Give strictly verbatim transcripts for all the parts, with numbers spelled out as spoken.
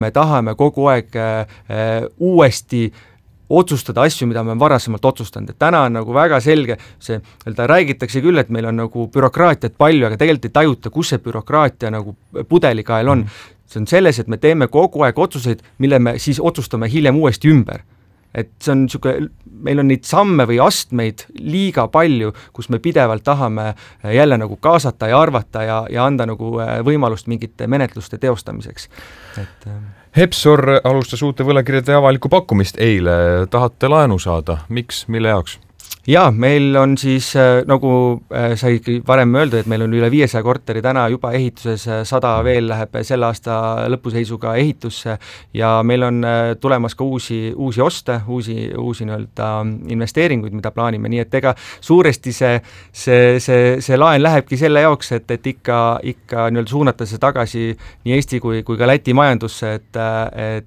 me tahame kogu aeg äh, uuesti otsustada asju, mida me varasemalt otsustanud, et täna on nagu väga selge, see, ta räägitakse küll, et meil on nagu bürokraatiat palju, aga tegelikult ei tajuta, kus see bürokraatia nagu pudelikael on. See on selles, et me teeme kogu aeg otsuseid, mille me siis otsustame hiljem uuesti ümber. Et see on niisugune, meil on neid samme või astmeid liiga palju, kus me pidevalt tahame jälle nagu kaasata ja arvata ja, ja anda nagu võimalust mingite menetluste teostamiseks. Et, Hepsor alustas uute võlakirjade avalikku pakkumist eile. Tahate laenu saada? Miks? Mille jaoks? Jaa, meil on siis, nagu sai varem öelda, et meil on üle viiesaja korteri täna juba ehituses, sada veel läheb selle aasta lõpuseisuga ehitusse ja meil on tulemas ka uusi, uusi oste, uusi, uusi nii-öelda investeeringuid, mida plaanime, nii et ega suuresti see, see, see, see laen lähebki selle jaoks, et, et ikka, ikka nii-öelda suunata see tagasi nii Eesti kui, kui ka Läti majandusse, et, et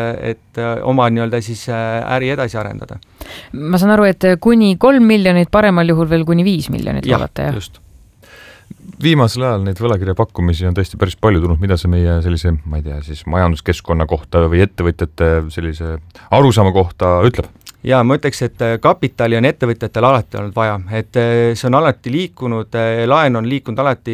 et oma nii-öelda siis äri edasi arendada. Ma saan aru, et kuni kolm miljonit, paremal juhul veel kuni viis miljonit ja, olete, jah? Just. Viimasel ajal neid võlakirja pakkumisi on tõesti päris palju tulnud, mida see meie sellise, ma ei tea, siis majanduskeskkonna kohta või ettevõtjate sellise arusaama kohta ütleb? Ja ma ütleks, et kapitali on ettevõtjatel alati olnud vaja, et see on alati liikunud, laen on liikunud alati,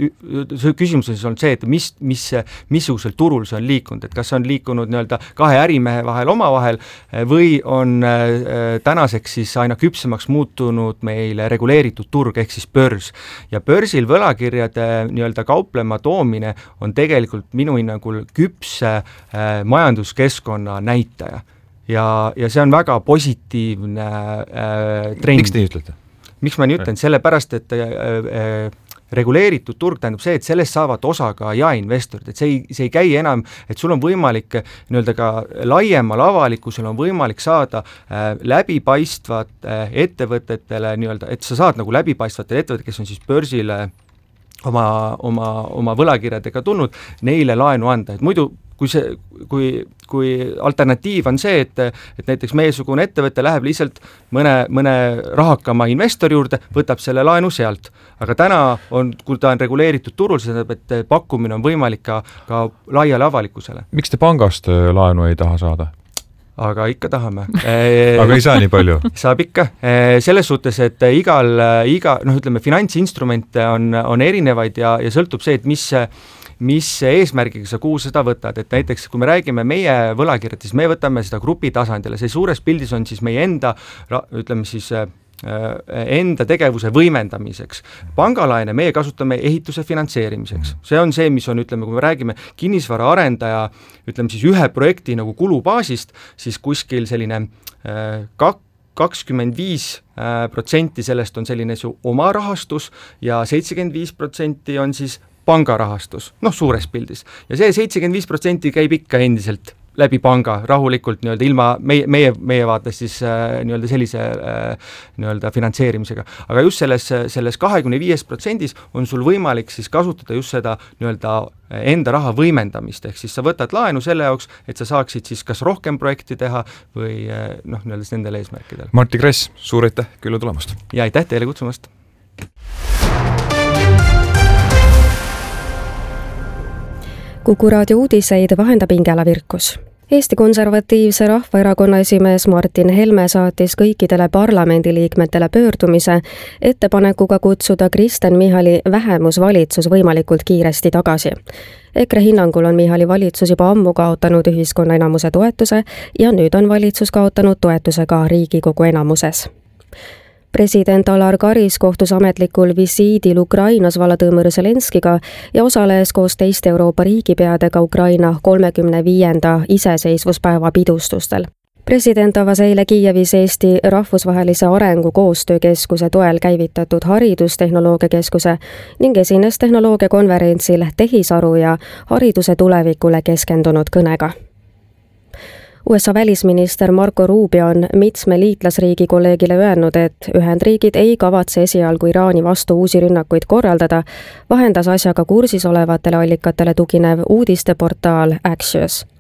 see küsimus on see, et mis, mis, missugusel turul see on liikunud, et kas see on liikunud nii-öelda kahe ärimehe vahel omavahel või on tänaseks siis aina küpsemaks muutunud meile reguleeritud turg ehk siis börs. Ja börsil võlakirjade nii-öelda kauplema toomine on tegelikult minu hinnangul küpse majanduskeskkonna näitaja. Ja, ja see on väga positiivne äh, trend. Miks te ütlete? Miks ma nii ütlen? Sellepärast, et äh, äh, reguleeritud turg tähendab see, et sellest saavad osa ka jaeinvestorid, et see ei, see ei käi enam, et sul on võimalik nii-öelda ka laiemal avalikkusel on võimalik saada äh, läbipaistvat äh, ettevõtetele nii-öelda, et sa saad nagu läbipaistvatele ettevõtetele, kes on siis börsile oma, oma, oma võlakirjadega tulnud, neile laenu anda, et muidu kui see, kui, kui alternatiiv on see, et, et näiteks meiesugune ettevõte läheb lihtsalt mõne, mõne rahakama investori juurde, võtab selle laenu sealt. Aga täna on, kui ta on reguleeritud turul, see tähendab, et pakkumine on võimalik ka, ka laiale avalikkusele. Miks te pangast laenu ei taha saada? Aga ikka tahame. Aga ei saa nii palju? Saab ikka. Selles suhtes, et igal, iga, noh ütleme, finantsinstrumente on, on erinevaid ja, ja sõltub see, et mis mis eesmärgiga sa kuhu seda võtad, et näiteks kui me räägime meie võlakirjad, siis me võtame seda grupi tasandile, see suures pildis on siis meie enda, ütleme siis enda tegevuse võimendamiseks. Pangalaene meie kasutame ehituse finantseerimiseks. See on see, mis on, ütleme, kui me räägime kinnisvara arendaja, ütleme siis ühe projekti nagu kulubaasist, siis kuskil selline kak kakskümmend viis protsenti sellest on selline su oma rahastus ja seitsekümmend viis protsenti on siis pangarahastus, noh suures pildis. Ja see seitsekümmend viis protsenti käib ikka endiselt läbi panga, rahulikult nii-öelda ilma meie, meie, meie vaates siis äh, nii-öelda sellise äh, nii-öelda finantseerimisega. Aga just selles, selles kahekümne viies protsendis on sul võimalik siis kasutada just seda nii-öelda enda raha võimendamist, ehk siis sa võtad laenu selle jaoks, et sa saaksid siis kas rohkem projekti teha või noh, nii-öelda nendel eesmärkidel. Martti Kress, suur aitäh külla tulemast! Ja aitäh teile kutsumast! Kuku raadio uudiseid vahendab Ingela Virkus. Eesti Konservatiivse Rahvaerakonna esimees Martin Helme saatis kõikidele parlamendiliikmetele pöördumise ettepanekuga kutsuda Kristen Michali vähemusvalitsus võimalikult kiiresti tagasi. EKRE hinnangul on Michali valitsus juba ammu kaotanud ühiskonna enamuse toetuse ja nüüd on valitsus kaotanud toetuse ka Riigikogu enamuses. President Alar Karis kohtus ametlikul visiidil Ukrainas Volodõmõr Zelenskiga ja osales koos teiste Euroopa riigipeadega Ukraina kolmekümne viienda iseseisvuspäeva pidustustel. President avas eile Kiievis Eesti rahvusvahelise arengu koostöökeskuse toel käivitatud haridustehnoloogiakeskuse ning esines tehnoloogiakonverentsil tehisaru ja hariduse tulevikule keskendunud kõnega. U S A välisminister Marco Rubio on mitme liitlasriigi kolleegile öelnud, et Ühendriigid ei kavatse esialgu Iraani vastu uusi rünnakuid korraldada, vahendas asjaga kursis olevatele allikatele tuginev uudisteportaal Axios.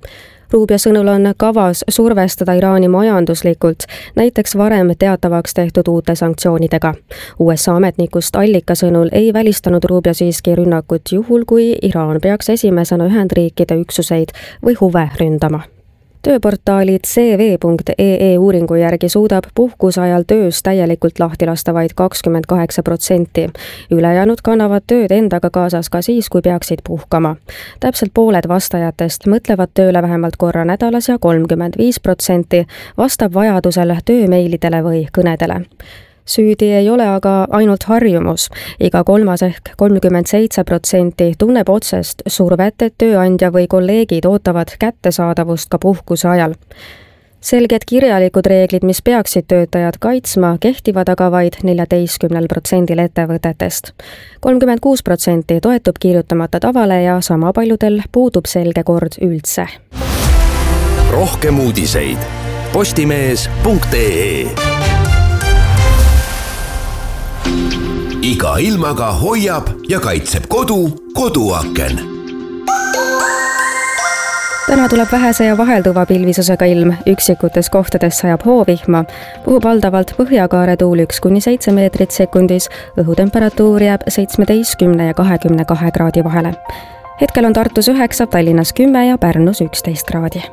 Rubio sõnul on kavas survestada Iraani majanduslikult, näiteks varem teatavaks tehtud uute sanktsioonidega. U S A ametnikust allika sõnul ei välistanud Rubio siiski rünnakut juhul, kui Iraan peaks esimesena Ühendriikide üksuseid või huve ründama. Tööportaali C V punkt E E uuringu järgi suudab puhkuse ajal töös täielikult lahti lasta vaid kakskümmend kaheksa protsenti. Ülejäänud kannavad tööd endaga kaasas ka siis, kui peaksid puhkama. Täpselt pooled vastajatest mõtlevad tööle vähemalt korra nädalas ja kolmkümmend viis protsenti vastab vajadusel töömeilidele või kõnedele. Süüdi ei ole aga ainult harjumus. Iga kolmas ehk kolmkümmend seitse protsenti tunneb otsest survet, et tööandja või kolleegid ootavad kättesaadavust ka puhkuse ajal. Selged kirjalikud reeglid, mis peaksid töötajad kaitsma, kehtivad aga vaid neljateistkümnel protsendil ettevõtetest. kolmkümmend kuus protsenti toetub kirjutamata tavale ja sama paljudel puudub selge kord üldse. Rohkem uudiseid postimees punkt ee. Iga ilmaga hoiab ja kaitseb kodu koduaken. Täna tuleb vähese ja vahelduva pilvisusega ilm, üksikutes kohtades sajab hoovihma, puhub valdavalt põhjakaare tuul üks kuni seitse meetrit sekundis, õhutemperatuur jääb seitsmeteistkümne ja kahekümne kahe kraadi vahele. Hetkel on Tartus üheksa, Tallinnas kümme ja Pärnus üksteist kraadi.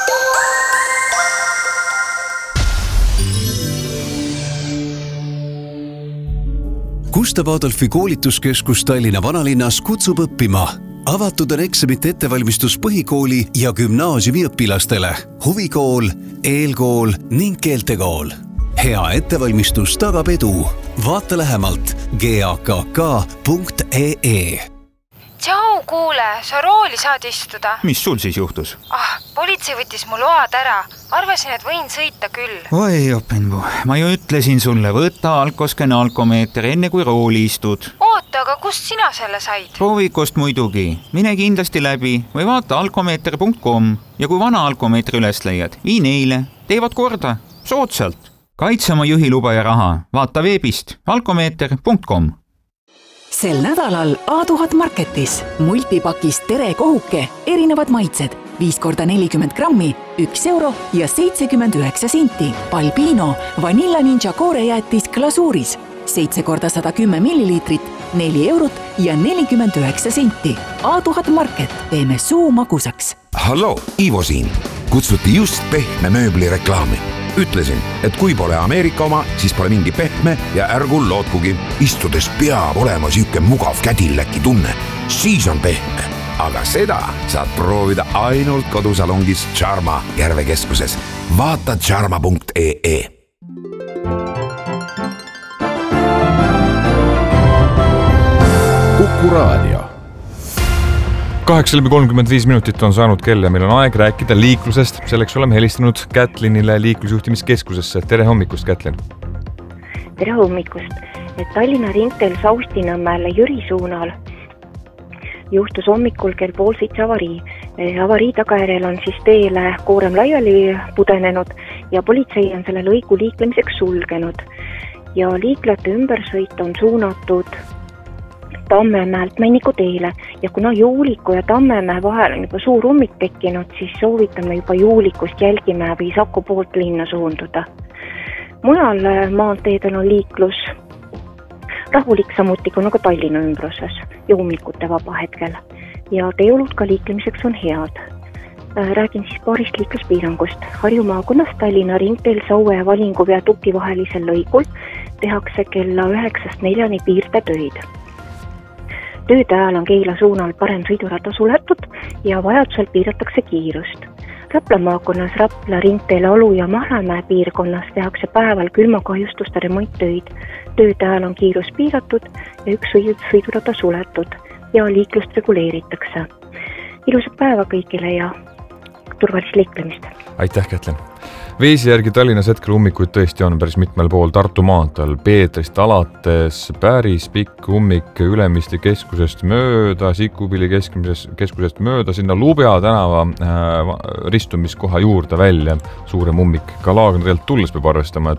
Gustav Adolfi koolituskeskus Tallinna vanalinnas kutsub õppima. Avatud on eksamite ettevalmistus põhikooli ja gümnaasiumi õpilastele, huvikool, eelkool ning keeltekool. Hea ettevalmistus tagab edu. Vaata lähemalt g a k k punkt e e. Tšau, kuule, sa rooli saad istuda. Mis sul siis juhtus? Ah, politsei võttis mu load ära. Arvasin, et võin sõita küll. Oi, openbu. Ma ju ütlesin sulle, võta alkoskene alkomeeter enne kui rooli istud. Oota, aga kust sina selle said? Proovikost muidugi. Mine kindlasti läbi või vaata alkomeeter punkt com ja kui vana alkomeetri üles leiad, vii neile. Teevad korda. Soodsalt. Kaitse oma juhiluba ja raha. Vaata veebist alkomeeter punkt com. Sel nädalal A tuhat Marketis multipakis tere kohuke, erinevad maitsed, viis korda nelikümmend grammi, üks euro ja seitsekümmend üheksa senti. Balbino, Vanilla Ninja koorejäätis glasuuris, seitse korda sada kümme milliliitrit, neli eurot ja nelikümmend üheksa senti. A tuhat Market, teeme suu magusaks. Hallo, Ivo siin. Kutsuti just pehme mööbli reklaami. Ütlesin, et kui pole Ameerika oma, siis pole mingi pehme ja ärgul lootkugi. Istudes peab olema siuke mugav kädilläki tunne. Siis on pehme. Aga seda saad proovida ainult kodusalongis Charma Järvekeskuses. Vaata charma punkt e e. Kuku Raadio. kaheksa läbi kolmkümmend viis minutit on saanud kell ja meil on aeg rääkida liiklusest. Selleks oleme helistanud Kätlinile liiklusjuhtimiskeskusesse. Tere hommikust, Kätlin! Tere hommikust! Tallinna ringteel Saustinõmmel Jüri suunal juhtus hommikul kell pool seitse avarii. Avarii tagajärjel on siis teele koorem laiali pudenenud ja politsei on selle lõigu liiklemiseks sulgenud. Ja liiklejate ümbersõit on suunatud Tammemäelt Männiku teele ja kuna Juuliku ja Tammemäe vahel on juba suur ummik tekkinud, siis soovitame juba Juulikust Jälgimäe või Saku poolt linna suunduda. Mujal maanteedel on liiklus rahulik samuti kui nagu Tallinna ümbruses ja ummikute vaba hetkel ja teeolud ka liiklemiseks on head. Räägin siis paarist liikluspiirangust. Harju maakonnas Tallinna ringteel Saue ja Valingu viaduki vahelisel lõigul tehakse kella üheksast neljani piirdetöid. Tööde ajal on Keila suunal parem sõidurada suletud ja vajadusel piiratakse kiirust. Rapla maakonnas Rapla ringteel Alu ja Mahlamäe piirkonnas tehakse päeval külmakahjustuste remonttöid. Tööde ajal on kiirus piiratud ja üks sõidurada suletud ja liiklust reguleeritakse. Ilusat päeva kõigile ja turvalist liiklemist. Aitäh, Kätlin! Veesi järgi Tallinnas hetkel ummikuid tõesti on päris mitmel pool. Tartu maanteel Peetrist alates päris pikk ummik Ülemiste keskusest mööda, Sikupilli keskusest mööda, sinna Lubja tänava äh, ristumiskoha juurde välja suurem ummik. Ka Laagna teelt tulles peab arvestama, et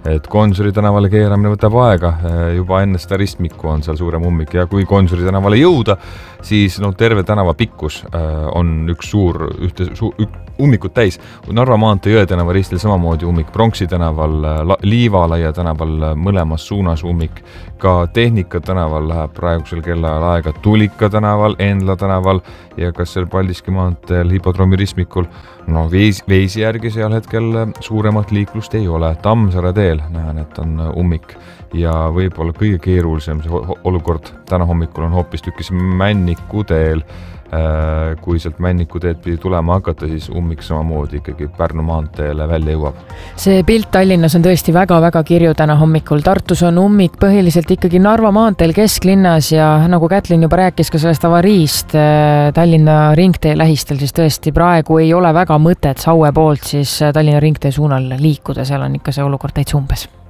et Gonsiori tänavale keeramine võtab aega, juba enne seda ristmikku on seal suurem ummik ja kui Gonsiori tänavale jõuda, siis no terve tänava pikkus on üks suur, ühte su, ük, ummikut täis. Narva maantee Jõe tänava ristil samamoodi ummik, Pronksi tänaval, Liivalaia tänaval mõlemas suunas ummik, ka Tehnika tänaval läheb praegusel kellaajal aega, Tulika tänaval, Endla tänaval ja kas seal Paldiski maanteel hipodroomi ristmikul, no veisi, veisi järgi seal hetkel suuremat liiklust ei ole. Tammsaare teel näen, et on ummik ja võib-olla kõige keerulisem see olukord täna hommikul on hoopis tükis Männiku teel. Kui sealt Männiku teed pidi tulema hakata, siis ummik samamoodi ikkagi Pärnu maanteele välja jõuab. See pilt Tallinnas on tõesti väga-väga kirju täna hommikul. Tartus on ummik põhiliselt ikkagi Narva maanteel kesklinnas ja nagu Kätlin juba rääkis ka sellest avariist Tallinna ringtee lähistel, siis tõesti praegu ei ole väga mõtet Saue poolt siis Tallinna ringtee suunal liikuda, seal on ikka see olukord täitsa umbes.